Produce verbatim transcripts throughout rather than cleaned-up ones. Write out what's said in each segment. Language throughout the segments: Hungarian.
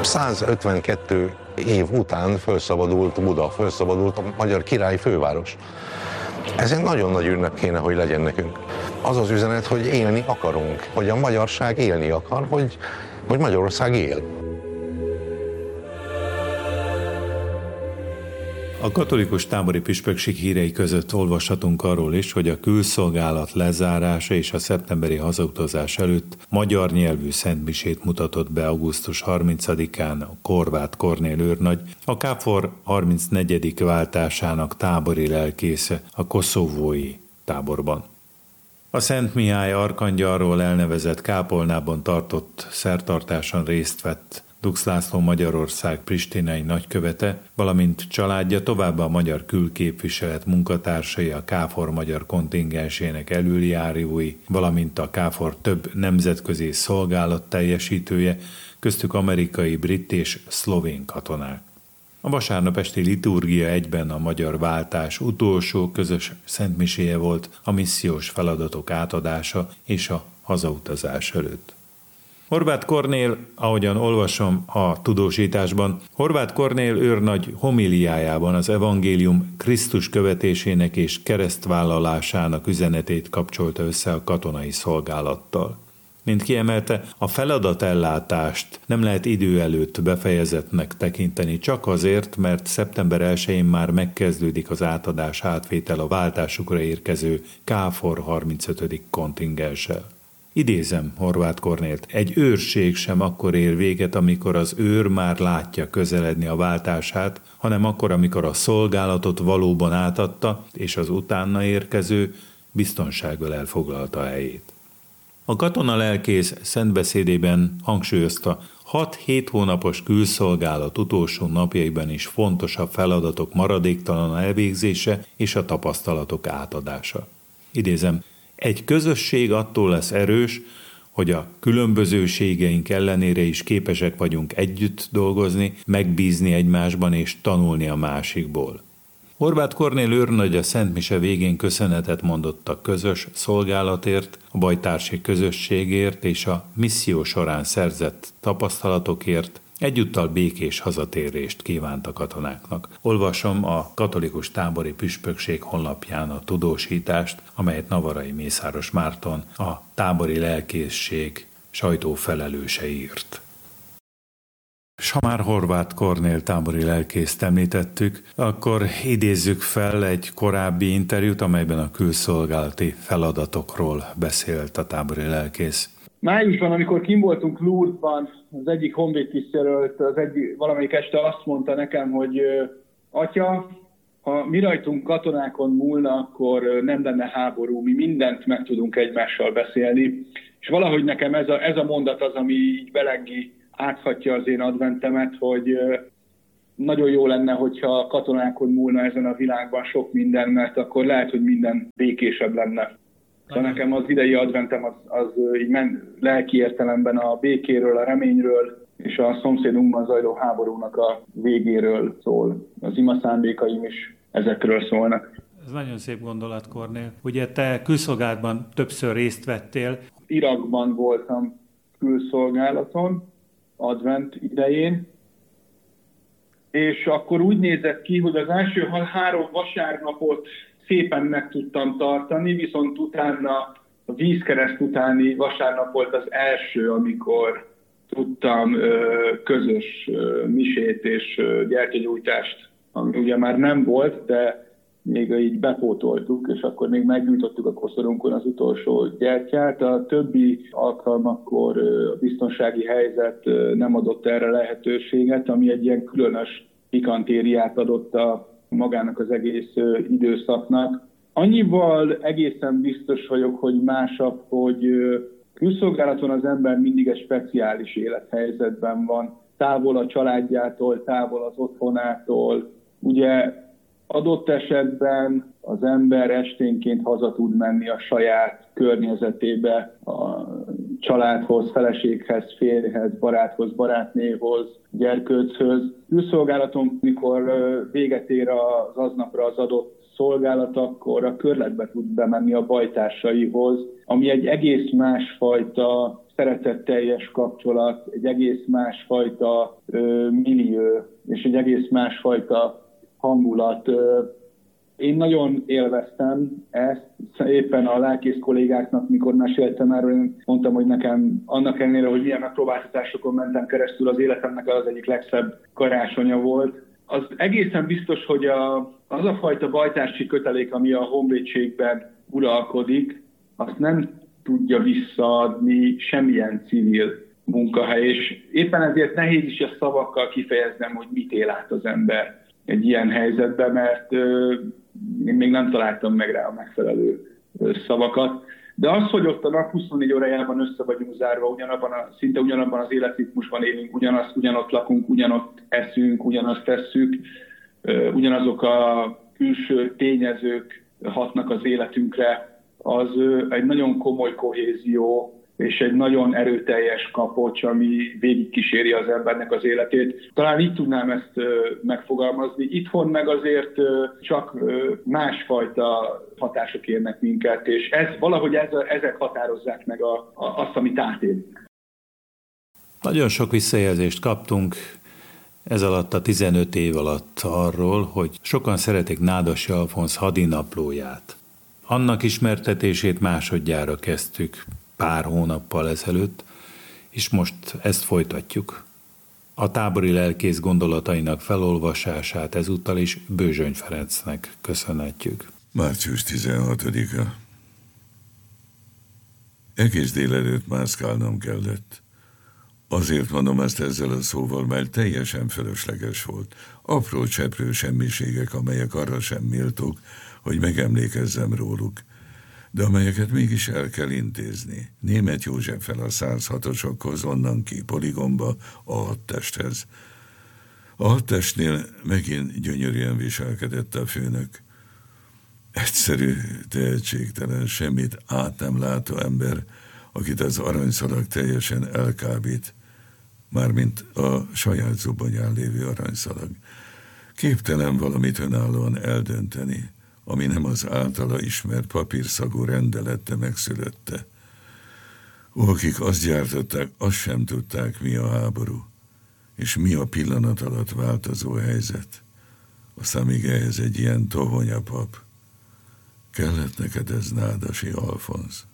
százötvenkettő év után felszabadult Buda, felszabadult a magyar királyi főváros. Ez egy nagyon nagy ünnep kéne, hogy legyen nekünk. Az az üzenet, hogy élni akarunk, hogy a magyarság élni akar, hogy, hogy Magyarország él. A katolikus tábori püspökség hírei között olvashatunk arról is, hogy a külszolgálat lezárása és a szeptemberi hazautazás előtt magyar nyelvű szentmisét mutatott be augusztus harmincadikán a Horváth Kornél őrnagy, a KFOR harmincnegyedik váltásának tábori lelkésze a koszovói táborban. A Szent Mihály arkangyalról elnevezett kápolnában tartott szertartáson részt vett Dux László Magyarország pristinai nagykövete, valamint családja, továbbá a magyar külképviselet munkatársai, a KFOR magyar kontingensének elöljárói, valamint a KFOR több nemzetközi szolgálat teljesítője, köztük amerikai, brit és szlovén katonák. A vasárnap esti liturgia egyben a magyar váltás utolsó közös szentmiséje volt, a missziós feladatok átadása és a hazautazás előtt. Horváth Kornél, ahogyan olvasom a tudósításban, Horváth Kornél őrnagy homiliájában az evangélium Krisztus követésének és keresztvállalásának üzenetét kapcsolta össze a katonai szolgálattal. Mint kiemelte, a feladatellátást nem lehet idő előtt befejezettnek tekinteni, csak azért, mert szeptember elsején már megkezdődik az átadás átvétel a váltásukra érkező KFOR harmincötödik kontingenssel. Idézem Horváth Kornélt, egy őrség sem akkor ér véget, amikor az őr már látja közeledni a váltását, hanem akkor, amikor a szolgálatot valóban átadta, és az utána érkező biztonsággal elfoglalta helyét. A katona lelkész szentbeszédében hangsúlyozta, hat-hét hónapos külszolgálat utolsó napjaiban is fontos a feladatok maradéktalan elvégzése és a tapasztalatok átadása. Idézem, egy közösség attól lesz erős, hogy a különbözőségeink ellenére is képesek vagyunk együtt dolgozni, megbízni egymásban és tanulni a másikból. Horváth Kornél őrnagy a szentmise végén köszönetet mondott a közös szolgálatért, a bajtársi közösségért és a misszió során szerzett tapasztalatokért, egyúttal békés hazatérést kívánt a katonáknak. Olvasom a katolikus tábori püspökség honlapján a tudósítást, amelyet Navarai Mészáros Márton, a tábori lelkészség sajtófelelőse írt. S ha már Horváth Kornél tábori lelkészt említettük, akkor idézzük fel egy korábbi interjút, amelyben a külszolgálati feladatokról beszélt a tábori lelkész. Májusban, amikor kim voltunk Lourdesban, az egyik honvédtisztjelölt az egyik, valamelyik este azt mondta nekem, hogy atya, ha mi rajtunk katonákon múlna, akkor nem lenne háború, mi mindent meg tudunk egymással beszélni. És valahogy nekem ez a, ez a mondat az, ami így belengi, áthatja az én adventemet, hogy nagyon jó lenne, hogyha katonákon múlna ezen a világban sok minden, mert akkor lehet, hogy minden békésebb lenne. Szóval nekem az idei adventem az, az így men, lelki értelemben a békéről, a reményről és a szomszédunkban zajló háborúnak a végéről szól. Az ima szándékaim is ezekről szólnak. Ez nagyon szép gondolat, Kornél. Ugye te külszolgálatban többször részt vettél. Irakban voltam külszolgálaton, advent idején, és akkor úgy nézett ki, hogy az első három vasárnapot szépen meg tudtam tartani, viszont utána, a vízkereszt utáni vasárnap volt az első, amikor tudtam ö, közös ö, misét és ö, gyertyagyújtást, ami ugye már nem volt, de még így bepótoltuk, és akkor még meggyújtottuk a koszorunkon az utolsó gyertyát. A többi alkalmakkor ö, a biztonsági helyzet ö, nem adott erre lehetőséget, ami egy ilyen különös pikantériát adott a magának az egész időszaknak. Annyival egészen biztos vagyok, hogy másabb, hogy külszolgálaton az ember mindig egy speciális élethelyzetben van. Távol a családjától, távol az otthonától. Ugye adott esetben az ember esténként haza tud menni a saját környezetébe, a családhoz, feleséghez, férjhez, baráthoz, barátnéhoz, gyerkőchöz. Külszolgálaton, mikor véget ér az aznapra az adott szolgálat, akkor a körletbe tud bemenni a bajtársaihoz, ami egy egész másfajta szeretetteljes kapcsolat, egy egész másfajta ö, millió, és egy egész másfajta hangulat. Én nagyon élveztem ezt, éppen a lelkész kollégáknak, mikor meséltem erről, én mondtam, hogy nekem annak ellenére, hogy milyen megpróbáltatásokon mentem keresztül, az életemnek az egyik legszebb karácsonya volt. Az egészen biztos, hogy a, az a fajta bajtársi kötelék, ami a honvédségben uralkodik, azt nem tudja visszaadni semmilyen civil munkahely, és éppen ezért nehéz is ezt szavakkal kifejeznem, hogy mit él át az ember egy ilyen helyzetben, mert ö, én még nem találtam meg rá a megfelelő ö, szavakat. De az, hogy ott a nap huszonnégy órájában össze vagyunk zárva, ugyanabban a, szinte ugyanabban az életritmusban élünk, ugyanazt, ugyanott lakunk, ugyanott eszünk, ugyanazt tesszük, ö, ugyanazok a külső tényezők hatnak az életünkre, az ö, egy nagyon komoly kohézió, és egy nagyon erőteljes kapocs, ami végigkíséri az embernek az életét. Talán így tudnám ezt megfogalmazni. Itthon meg azért csak másfajta hatások érnek minket, és ez, valahogy ez, ezek határozzák meg a, a, azt, amit átélünk. Nagyon sok visszajelzést kaptunk ez alatt a tizenöt év alatt arról, hogy sokan szeretik Nádasdy Alfonz hadinaplóját. Annak ismertetését másodjára kezdtük pár hónappal ezelőtt, és most ezt folytatjuk. A tábori lelkész gondolatainak felolvasását ezúttal is Bőzsöny Ferencnek köszönhetjük. március tizenhatodika. Egész délelőtt mászkálnom kellett. Azért mondom ezt ezzel a szóval, mert teljesen fölösleges volt. Apró cseprő semmiségek, amelyek arra sem méltók, hogy megemlékezzem róluk, de amelyeket mégis el kell intézni. Németh Józseffel a száz hatosokhoz, onnan ki Poligonba, a hadtesthez. A hadtestnél megint gyönyörűen viselkedett a főnök. Egyszerű, tehetségtelen, semmit át nem látó ember, akit az aranyszalag teljesen elkábít, mármint a saját zubonyán lévő aranyszalag. Képtelen valamit önállóan eldönteni, ami nem az általa ismert papírszagú rendelette megszülötte. Ó, akik azt gyártották, azt sem tudták, mi a háború, és mi a pillanat alatt változó helyzet. Aztán még ehhez egy ilyen tohonyapap. Kellett neked ez, Nádasdy Alfonz?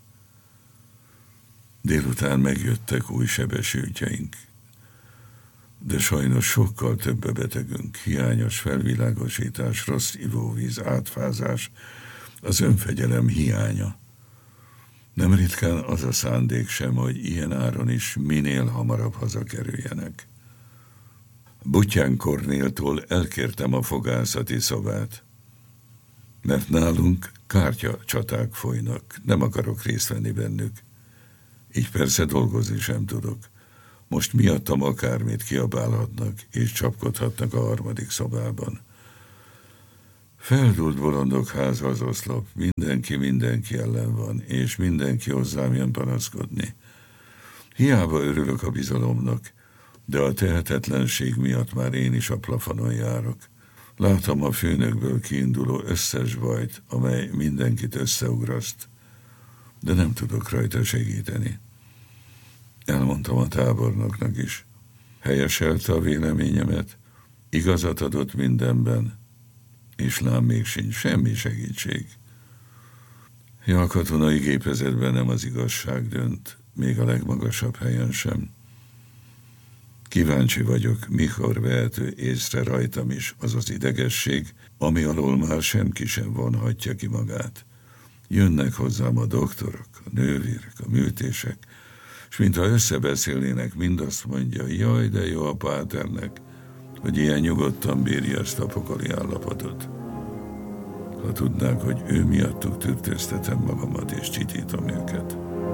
Délután megjöttek új sebesültjeink, de sajnos sokkal több a betegünk, hiányos felvilágosítás, rossz ivóvíz, átfázás, az önfegyelem hiánya. Nem ritkán az a szándék sem, hogy ilyen áron is minél hamarabb hazakerüljenek. Buttyán Kornéltól elkértem a fogászati szobát, mert nálunk kártya csaták folynak, nem akarok részt venni bennük. Így persze dolgozni sem tudok. Most miattam akármit kiabálhatnak és csapkodhatnak a harmadik szobában. Feldúlt bolondok háza az oszlop, mindenki mindenki ellen van, és mindenki hozzám jön panaszkodni. Hiába örülök a bizalomnak, de a tehetetlenség miatt már én is a plafonon járok. Látom a főnökből kiinduló összes bajt, amely mindenkit összeugraszt, de nem tudok rajta segíteni. Elmondtam a tábornoknak is. Helyeselte a véleményemet, igazat adott mindenben, és lám még sincs semmi segítség. Ja, a katonai gépezetben nem az igazság dönt, még a legmagasabb helyen sem. Kíváncsi vagyok, mikor vehető észre rajtam is az az idegesség, ami alól már senki sem vonhatja ki magát. Jönnek hozzám a doktorok, a nővérek, a műtések, és mintha összebeszélnének, mind azt mondja, jaj, de jó a páternek, hogy ilyen nyugodtan bírja ezt a pokoli állapotot. Ha tudnák, hogy ő miattuk tűrtőztetem magamat és csitítom őket.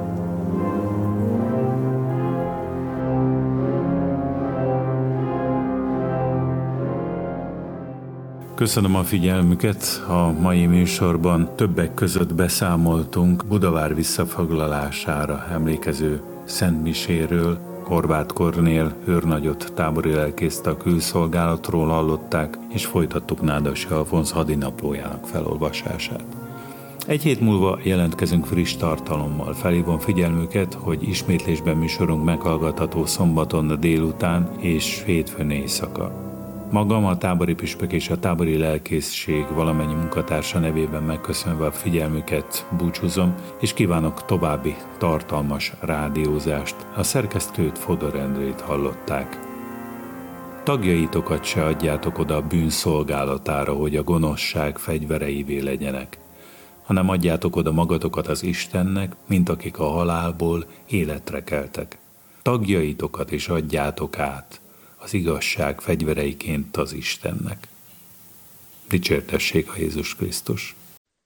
Köszönöm a figyelmüket, a mai műsorban többek között beszámoltunk Budavár visszafoglalására emlékező szentmiséről. Horváth Kornél őrnagyot, tábori lelkészt a külszolgálatról hallották, és folytattuk Nádasdy Alfonz hadinaplójának felolvasását. Egy hét múlva jelentkezünk friss tartalommal. Felhívom figyelmüket, hogy ismétlésben műsorunk meghallgatható szombaton délután és hétfőn éjszaka. Magam, a tábori püspök és a tábori lelkészség valamennyi munkatársa nevében megköszönve a figyelmüket búcsúzom, és kívánok további tartalmas rádiózást. A szerkesztőt, Fodor Endrét hallották. Tagjaitokat se adjátok oda a bűn szolgálatára, hogy a gonoszság fegyvereivé legyenek, hanem adjátok oda magatokat az Istennek, mint akik a halálból életre keltek. Tagjaitokat is adjátok át az igazság fegyvereiként az Istennek. Dicsértessék a Jézus Krisztus!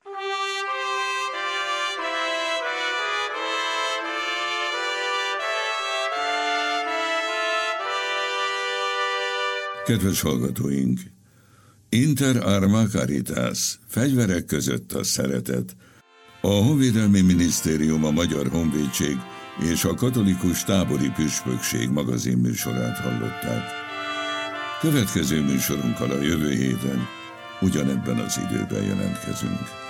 Kedves hallgatóink! Inter arma caritas, fegyverek között a szeretet. A Honvédelmi Minisztérium, a Magyar Honvédség és a Katolikus Tábori Püspökség magazinműsorát hallották. Következő műsorunkkal a jövő héten ugyanebben az időben jelentkezünk.